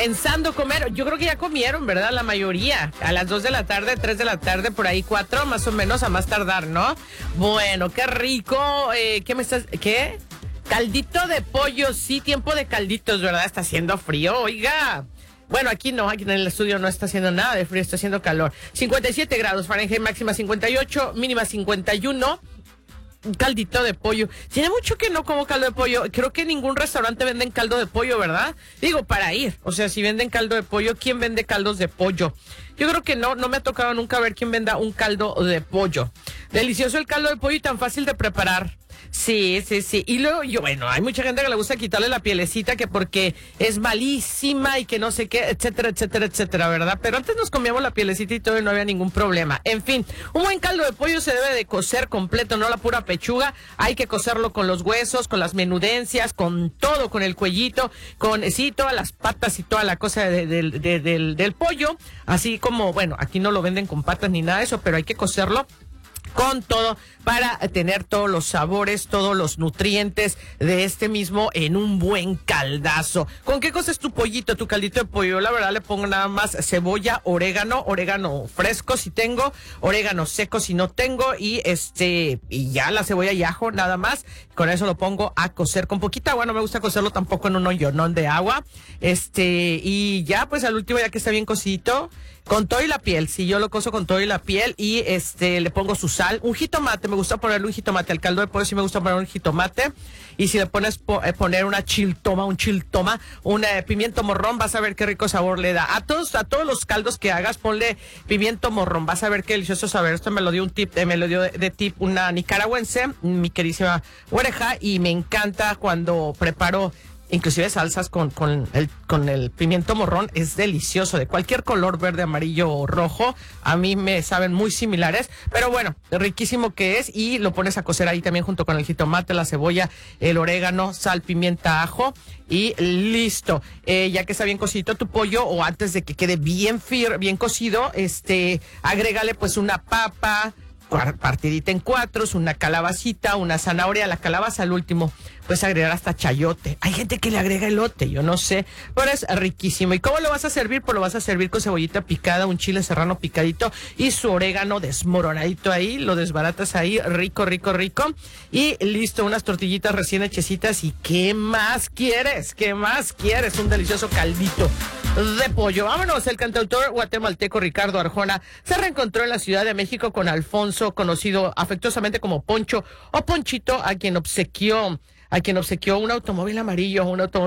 pensando comer. Yo creo que ya comieron, ¿verdad? La mayoría. A las 2 de la tarde, 3 de la tarde, por ahí 4, más o menos, a más tardar, ¿no? Bueno, qué rico. ¿Qué me estás...? ¿Qué? Caldito de pollo. Sí, tiempo de calditos, ¿verdad? Está haciendo frío, oiga. Bueno, aquí no, aquí en el estudio no está haciendo nada de frío, está haciendo calor. 57 grados Fahrenheit, máxima 58, mínima 51. Un caldito de pollo. Tiene mucho que no como caldo de pollo. Creo que ningún restaurante venden caldo de pollo, ¿verdad? Digo, para ir. O sea, si venden caldo de pollo, ¿quién vende caldos de pollo? Yo creo que no me ha tocado nunca ver quién venda un caldo de pollo. Delicioso el caldo de pollo y tan fácil de preparar. Sí. Y luego, bueno, hay mucha gente que le gusta quitarle la pielecita que porque es malísima y que no sé qué, etcétera, ¿verdad? Pero antes nos comíamos la pielecita y todo y no había ningún problema. En fin, un buen caldo de pollo se debe de cocer completo, no la pura pechuga. Hay que cocerlo con los huesos, con las menudencias, con todo, con el cuellito, sí, todas las patas y toda la cosa del pollo. Así como, bueno, aquí no lo venden con patas ni nada de eso, pero hay que cocerlo con todo para tener todos los sabores, todos los nutrientes de este mismo en un buen caldazo. ¿Con qué cosa es tu pollito, tu caldito de pollo? La verdad le pongo nada más cebolla, orégano fresco si tengo, orégano seco si no tengo y ya la cebolla y ajo nada más. Con eso lo pongo a cocer con poquita agua, no me gusta cocerlo tampoco en un hoyonón de agua. Y ya pues al último ya que está bien cocidito, con todo y la piel, si yo lo cozo con todo y la piel y le pongo su sal, un jitomate, me gusta ponerle un jitomate al caldo de pollo, sí me gusta poner un jitomate, y si le pones poner un chiltoma, un pimiento morrón, vas a ver qué rico sabor le da. A todos los caldos que hagas, ponle pimiento morrón, vas a ver qué delicioso saber. Esto me lo dio de tip una nicaragüense, mi queridísima oreja, y me encanta cuando preparo inclusive salsas con el pimiento morrón, es delicioso, de cualquier color, verde, amarillo o rojo, a mí me saben muy similares, pero bueno, riquísimo que es, y lo pones a cocer ahí también junto con el jitomate, la cebolla, el orégano, sal, pimienta, ajo, y listo. Ya que está bien cocidito tu pollo, o antes de que quede bien cocido, agrégale pues una papa partidita en cuatros, una calabacita, una zanahoria, la calabaza al último, puedes agregar hasta chayote. Hay gente que le agrega elote, yo no sé, pero es riquísimo. ¿Y cómo lo vas a servir? Pues lo vas a servir con cebollita picada, un chile serrano picadito y su orégano desmoronadito ahí, lo desbaratas ahí, rico, y listo, unas tortillitas recién hechecitas. ¿Y qué más quieres? Un delicioso caldito de pollo. Vámonos. El cantautor guatemalteco Ricardo Arjona se reencontró en la Ciudad de México con Alfonso, conocido afectuosamente como Poncho o Ponchito, a quien obsequió un automóvil amarillo,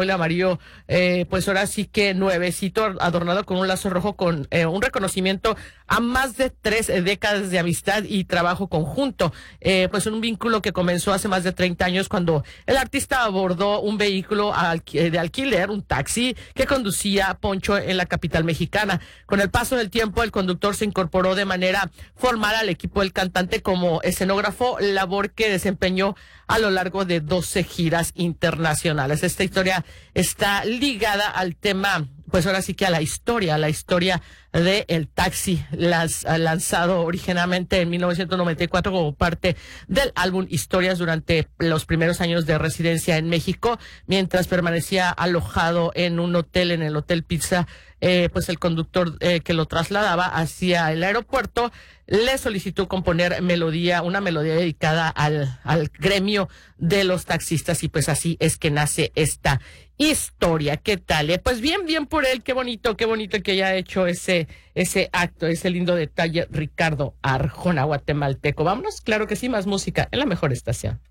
pues ahora sí que nuevecito, adornado con un lazo rojo, con un reconocimiento a más de 3 décadas de amistad y trabajo conjunto. Pues un vínculo que comenzó hace más de 30 años cuando el artista abordó un vehículo de alquiler, un taxi, que conducía Poncho en la capital mexicana. Con el paso del tiempo, el conductor se incorporó de manera formal al equipo del cantante como escenógrafo, labor que desempeñó a lo largo de 12 giras internacionales. Esta historia está ligada al tema, pues ahora sí que a la historia de El Taxi, lanzado originalmente en 1994 como parte del álbum Historias durante los primeros años de residencia en México, mientras permanecía alojado en un hotel, en el Hotel Pizza. Pues el conductor que lo trasladaba hacia el aeropuerto le solicitó componer una melodía dedicada al gremio de los taxistas, y pues así es que nace esta historia. ¿Qué tal? Pues bien por él, qué bonito que haya hecho ese acto, ese lindo detalle, Ricardo Arjona, guatemalteco. Vámonos, claro que sí, más música en la mejor estación.